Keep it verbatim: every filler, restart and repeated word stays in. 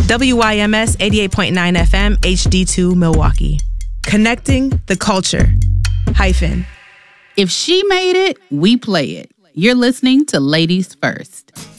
W Y M S eighty-eight point nine F M, H D two Milwaukee. Connecting the culture. Hyphen. If she made it, we play it. You're listening to Ladies First.